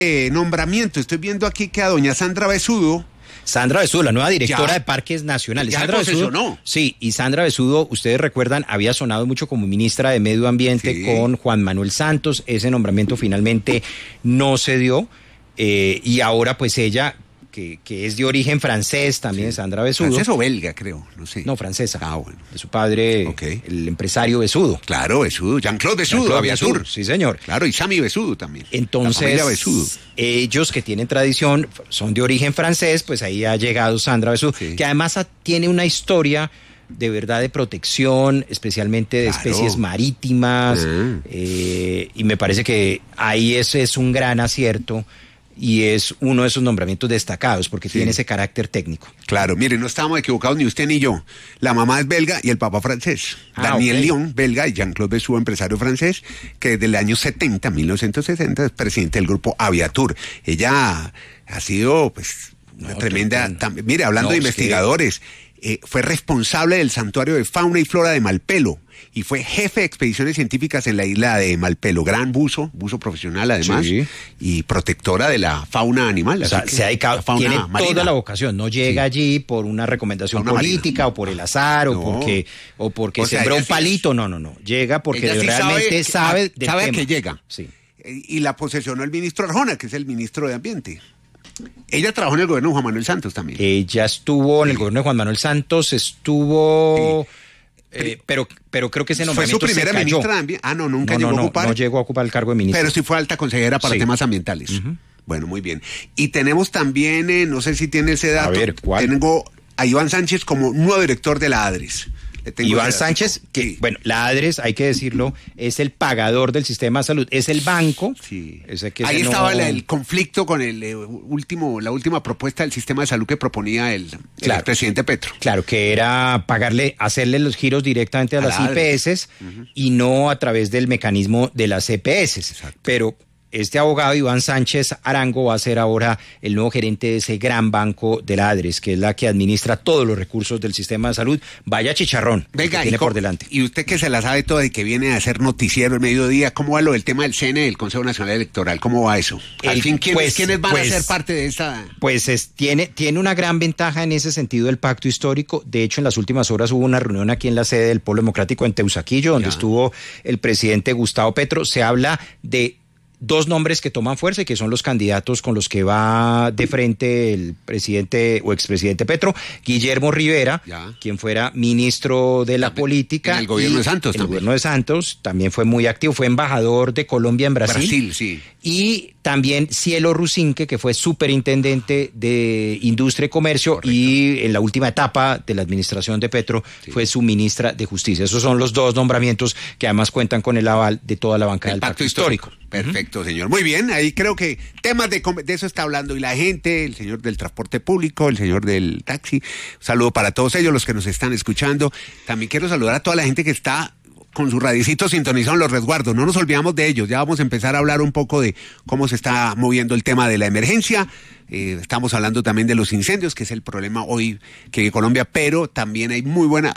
nombramiento. Estoy viendo aquí que a doña Sandra Besudo, la nueva directora de Parques Nacionales. Ya Sandra Besudo, ¿no? sí, y Sandra Besudo, ustedes recuerdan, había sonado mucho como ministra de Medio Ambiente con Juan Manuel Santos. Ese nombramiento finalmente no se dio, y ahora pues ella, que es de origen francés también, Sandra Besudo. ¿Francés o belga, creo? No sé. No, francesa. Ah, bueno. De su padre, el empresario Besudo. Claro, Besudo. Jean-Claude Besudo, Aviatur. Sí, señor. Claro, y Sammy Besudo también. Entonces, ellos que tienen tradición, son de origen francés, pues ahí ha llegado Sandra Besudo, que además tiene una historia de verdad de protección, especialmente de especies marítimas, y me parece que ahí ese es un gran acierto. Y es uno de esos nombramientos destacados porque tiene ese carácter técnico. Claro, mire, no estábamos equivocados ni usted ni yo. La mamá es belga y el papá francés. Daniel Lyon, belga, y Jean-Claude Besudo, empresario francés, que desde el año 1960, es presidente del grupo Aviatur. Ella ha sido, pues, una tremenda... Mire, hablando de investigadores, fue responsable del Santuario de Fauna y Flora de Malpelo, y fue jefe de expediciones científicas en la isla de Malpelo. Gran buzo profesional además, y protectora de la fauna animal. O sea, se ha dedicado, tiene marina. Toda la vocación, no llega allí por una recomendación política o por el azar o porque sembró un palito, no. Llega porque realmente sabe a qué llega. Sí. Y la posesionó el ministro Arjona, que es el ministro de Ambiente. Ella trabajó en el gobierno de Juan Manuel Santos también. Ella estuvo en el gobierno de Juan Manuel Santos, estuvo... pero creo que ese nombramiento fue su primera ministra de Ambiente. Nunca llegó a ocupar. No llegó a ocupar el cargo de ministra. Pero sí fue alta consejera para temas ambientales. Bueno, muy bien. Y tenemos también, no sé si tiene ese dato. A ver, ¿cuál? Tengo a Iván Sánchez como nuevo director de la ADRES. Iván Sánchez, la ADRES, hay que decirlo, es el pagador del sistema de salud, es el banco. Sí. Ahí estaba el conflicto con la última propuesta del sistema de salud que proponía el presidente Petro. Claro, que era hacerle los giros directamente a las IPS y no a través del mecanismo de las EPS. Exacto. Pero este abogado Iván Sánchez Arango va a ser ahora el nuevo gerente de ese gran banco de la ADRES, que es la que administra todos los recursos del sistema de salud. Vaya chicharrón que tiene por delante. Y usted que se la sabe todo y que viene a hacer noticiero el mediodía, ¿cómo va lo del tema del CNE, del Consejo Nacional Electoral? ¿Cómo va eso? Al fin, ¿quiénes van a ser parte de esta...? Tiene una gran ventaja en ese sentido el pacto histórico. De hecho, en las últimas horas hubo una reunión aquí en la sede del Polo Democrático en Teusaquillo, donde estuvo el presidente Gustavo Petro. Se habla de dos nombres que toman fuerza y que son los candidatos con los que va de frente el presidente o expresidente Petro, Guillermo Rivera, quien fuera ministro de la política. En el gobierno de Santos también. El gobierno de Santos también fue muy activo, fue embajador de Colombia en Brasil. Y también Cielo Rusinque, que fue superintendente de Industria y Comercio. Correcto. Y en la última etapa de la administración de Petro fue su ministra de Justicia. Esos son los dos nombramientos que además cuentan con el aval de toda la bancada del pacto histórico. Perfecto, señor. Muy bien, ahí creo que temas de eso está hablando y la gente, el señor del transporte público, el señor del taxi. Un saludo para todos ellos, los que nos están escuchando. También quiero saludar a toda la gente que está con su radicito sintonizado en los resguardos. No nos olvidamos de ellos. Ya vamos a empezar a hablar un poco de cómo se está moviendo el tema de la emergencia. Estamos hablando también de los incendios, que es el problema hoy que hay en Colombia, pero también hay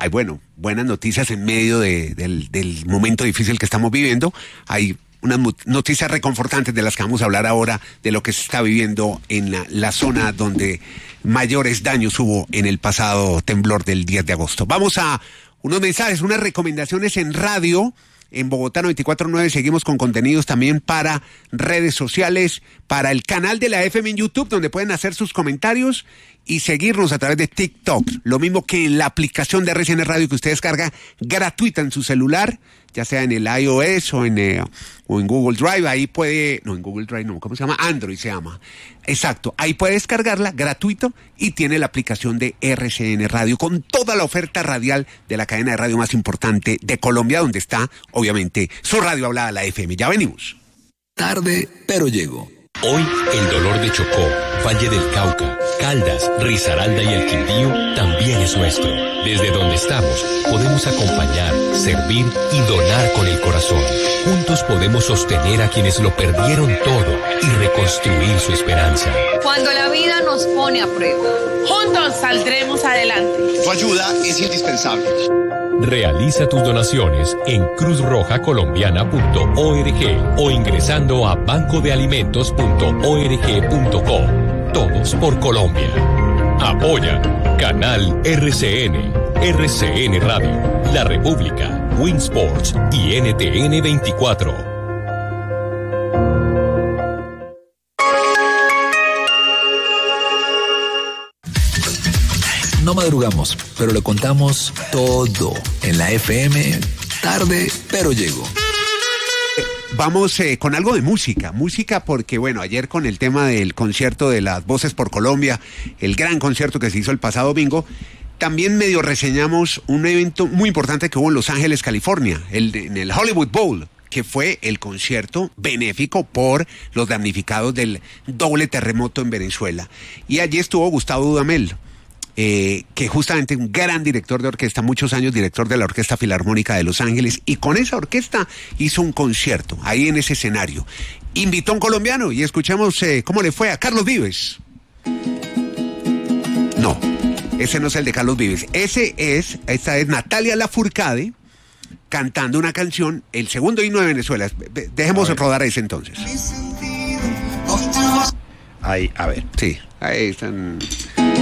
buenas noticias en medio del momento difícil que estamos viviendo. Hay unas noticias reconfortantes de las que vamos a hablar ahora, de lo que se está viviendo en la zona donde mayores daños hubo en el pasado temblor del 10 de agosto. Vamos a unos mensajes, unas recomendaciones en radio. En Bogotá 94.9 seguimos con contenidos también para redes sociales, para el canal de la FM en YouTube, donde pueden hacer sus comentarios y seguirnos a través de TikTok. Lo mismo que en la aplicación de RCN Radio que usted descarga gratuita en su celular, ya sea en el iOS o en Google Drive. Ahí puede, no, en Google Drive no, ¿cómo se llama? Android se llama. Exacto, ahí puede descargarla gratuito y tiene la aplicación de RCN Radio con toda la oferta radial de la cadena de radio más importante de Colombia, donde está, obviamente, su radio hablada, la FM. Ya venimos. Tarde, pero llego. Hoy el dolor de Chocó, Valle del Cauca, Caldas, Risaralda y el Quindío también es nuestro. Desde donde estamos podemos acompañar, servir y donar con el corazón. Juntos podemos sostener a quienes lo perdieron todo y reconstruir su esperanza. Cuando la vida nos pone a prueba, juntos saldremos adelante. Tu ayuda es indispensable. Realiza tus donaciones en cruzrojacolombiana.org o ingresando a bancodealimentos.org.co. Todos por Colombia. Apoya Canal RCN, RCN Radio, La República, Winsports y NTN 24. No madrugamos, pero le contamos todo en la FM, tarde, pero llego. Vamos con algo de música porque bueno, ayer con el tema del concierto de las Voces por Colombia, el gran concierto que se hizo el pasado domingo, también medio reseñamos un evento muy importante que hubo en Los Ángeles, California, en el Hollywood Bowl, que fue el concierto benéfico por los damnificados del doble terremoto en Venezuela. Y allí estuvo Gustavo Dudamel, que justamente un gran director de orquesta, muchos años director de la Orquesta Filarmónica de Los Ángeles, y con esa orquesta hizo un concierto ahí en ese escenario. Invitó a un colombiano y escuchamos cómo le fue a Carlos Vives. No, ese no es el de Carlos Vives. Esta es Natalia Lafourcade cantando una canción, el segundo himno de Venezuela. Dejemos rodar ese entonces. Ahí, a ver. Sí, ahí están.